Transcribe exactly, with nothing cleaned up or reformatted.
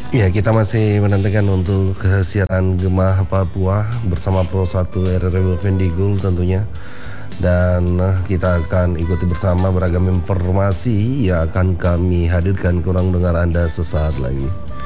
Ya, kita masih menantikan untuk kesiaran Gema Papua bersama Pro satu R R W Vendigul tentunya. Dan eh, kita akan ikuti bersama beragam informasi yang akan kami hadirkan kurang dengar Anda sesaat lagi.